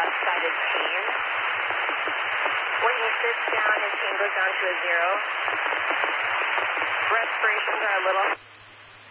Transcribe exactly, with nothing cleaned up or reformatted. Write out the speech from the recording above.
left-sided pain. When he sits down, his pain goes down to a zero. Respirations are a little...